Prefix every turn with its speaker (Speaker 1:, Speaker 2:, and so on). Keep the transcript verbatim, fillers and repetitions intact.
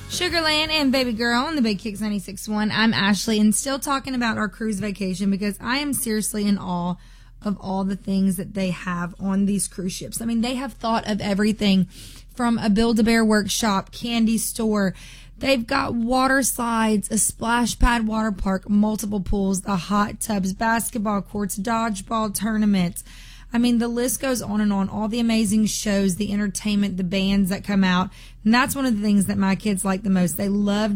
Speaker 1: Sugarland and Baby Girl on the Big Kicks ninety-six point one. I'm Ashley, and still talking about our cruise vacation because I am seriously in awe of all the things that they have on these cruise ships. I mean, they have thought of everything from a Build-A-Bear workshop, candy store. They've got water slides, a splash pad water park, multiple pools, the hot tubs, basketball courts, dodgeball tournaments. I mean, the list goes on and on. All the amazing shows, the entertainment, the bands that come out. And that's one of the things that my kids like the most. They love